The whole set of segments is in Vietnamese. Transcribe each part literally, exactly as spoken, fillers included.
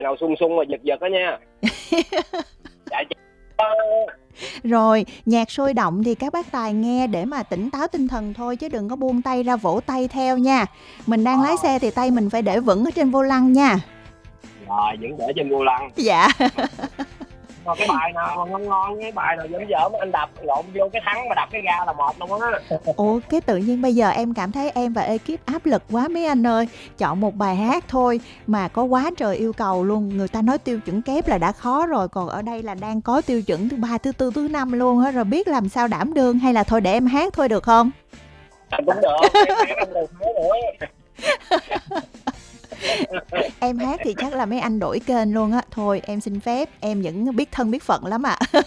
nào sung sung mà giật giật đó nha. Dạ chị. Rồi, nhạc sôi động thì các bác tài nghe để mà tỉnh táo tinh thần thôi, chứ đừng có buông tay ra vỗ tay theo nha. Mình đang lái xe thì tay mình phải để vững ở trên vô lăng nha. Rồi, vẫn để trên vô lăng. Dạ. Còn cái bài nào ngon ngon, cái bài nào dởm dởm anh đập lộn vô cái thắng mà đập cái ga là một luôn á. Ủa, cái tự nhiên bây giờ em cảm thấy em và ekip áp lực quá mấy anh ơi. Chọn một bài hát thôi mà có quá trời yêu cầu luôn. Người ta nói tiêu chuẩn kép là đã khó rồi, còn ở đây là đang có tiêu chuẩn thứ ba, thứ tư, thứ năm luôn á. Rồi biết làm sao đảm đương, hay là thôi để em hát thôi được không? Cũng được, em hát anh được hát nữa. Em hát thì chắc là mấy anh đổi kênh luôn á. Thôi em xin phép, em vẫn biết thân biết phận lắm ạ. À.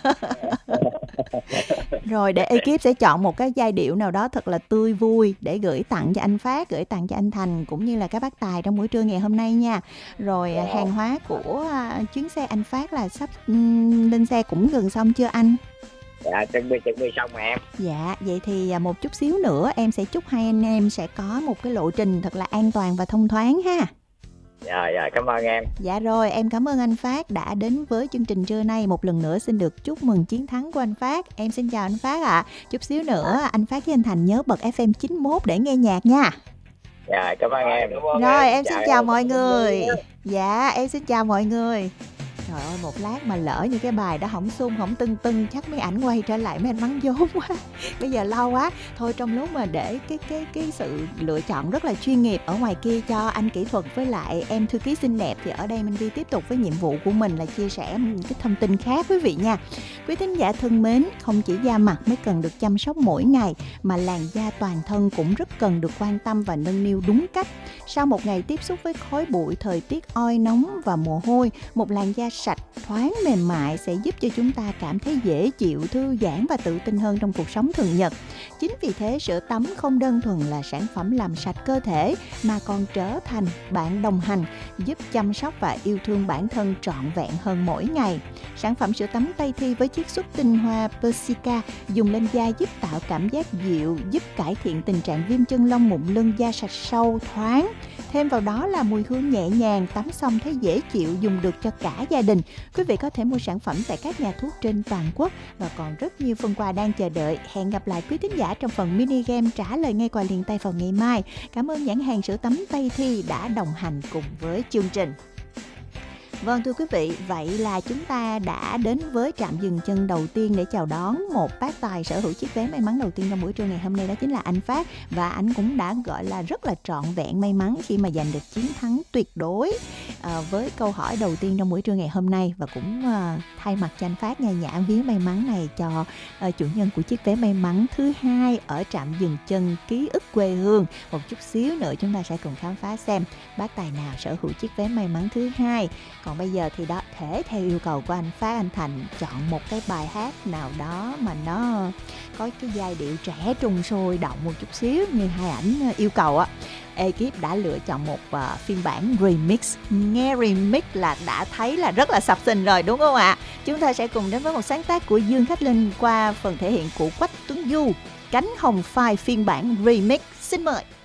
Rồi để ekip sẽ chọn một cái giai điệu nào đó thật là tươi vui để gửi tặng cho anh Phát, gửi tặng cho anh Thành cũng như là các bác tài trong buổi trưa ngày hôm nay nha. Rồi hàng hóa của chuyến xe anh Phát là sắp um, lên xe cũng gần xong chưa anh? Dạ, chuẩn bị chuẩn bị xong rồi em. Dạ, vậy thì một chút xíu nữa em sẽ chúc hai anh em sẽ có một cái lộ trình thật là an toàn và thông thoáng ha. Dạ, dạ, cảm ơn em. Dạ rồi, em cảm ơn anh Phát đã đến với chương trình trưa nay. Một lần nữa xin được chúc mừng chiến thắng của anh Phát. Em xin chào anh Phát ạ. À. Chút xíu nữa anh Phát với anh Thành nhớ bật ép em chín mốt để nghe nhạc nha. Dạ, cảm ơn em. Rồi, em xin chào mọi người. Dạ, em xin chào mọi người. Trời ơi, một lát mà lỡ như cái bài đó hổng sung, hổng tưng tưng, chắc mấy ảnh quay trở lại mấy anh mắng vốn quá. Bây giờ lâu quá. Thôi trong lúc mà để cái cái cái sự lựa chọn rất là chuyên nghiệp ở ngoài kia cho anh kỹ thuật với lại em thư ký xinh đẹp, thì ở đây Minh Vi tiếp tục với nhiệm vụ của mình là chia sẻ những cái thông tin khác quý vị nha. Quý thính giả thân mến, không chỉ da mặt mới cần được chăm sóc mỗi ngày mà làn da toàn thân cũng rất cần được quan tâm và nâng niu đúng cách. Sau một ngày tiếp xúc với khói bụi, thời tiết oi nóng và mồ hôi, một làn da sạch, thoáng, mềm mại sẽ giúp cho chúng ta cảm thấy dễ chịu, thư giãn và tự tin hơn trong cuộc sống thường nhật. Chính vì thế, sữa tắm không đơn thuần là sản phẩm làm sạch cơ thể mà còn trở thành bạn đồng hành, giúp chăm sóc và yêu thương bản thân trọn vẹn hơn mỗi ngày. Sản phẩm sữa tắm Tây Thi với chiết xuất tinh hoa Persica dùng lên da giúp tạo cảm giác dịu, giúp cải thiện tình trạng viêm chân lông mụn lưng, da sạch sâu, thoáng. Thêm vào đó là mùi hương nhẹ nhàng, tắm xong thấy dễ chịu, dùng được cho cả gia đình. Quý vị có thể mua sản phẩm tại các nhà thuốc trên toàn quốc và còn rất nhiều phần quà đang chờ đợi. Hẹn gặp lại quý thính giả trong phần mini game trả lời ngay quà liền tay vào ngày mai. Cảm ơn nhãn hàng sữa tắm Tây Thi đã đồng hành cùng với chương trình. Vâng thưa quý vị, vậy là chúng ta đã đến với trạm dừng chân đầu tiên để chào đón một bác tài sở hữu chiếc vé may mắn đầu tiên trong buổi trưa ngày hôm nay, đó chính là anh Phát. Và anh cũng đã gọi là rất là trọn vẹn may mắn khi mà giành được chiến thắng tuyệt đối à, với câu hỏi đầu tiên trong buổi trưa ngày hôm nay. Và cũng à, thay mặt cho anh Phát nha, nhã ví may mắn này cho à, chủ nhân của chiếc vé may mắn thứ hai ở trạm dừng chân ký ức quê hương. Một chút xíu nữa chúng ta sẽ cùng khám phá xem bác tài nào sở hữu chiếc vé may mắn thứ hai. Còn bây giờ thì đó, thể theo yêu cầu của anh Phát, anh Thành chọn một cái bài hát nào đó mà nó có cái giai điệu trẻ trung sôi động một chút xíu như hai ảnh yêu cầu á. Ekip đã lựa chọn một uh, phiên bản remix. Nghe remix là đã thấy là rất là sập sình rồi đúng không ạ? Chúng ta sẽ cùng đến với một sáng tác của Dương Khách Linh qua phần thể hiện của Quách Tuấn Du, Cánh Hồng Phai phiên bản remix. Xin mời.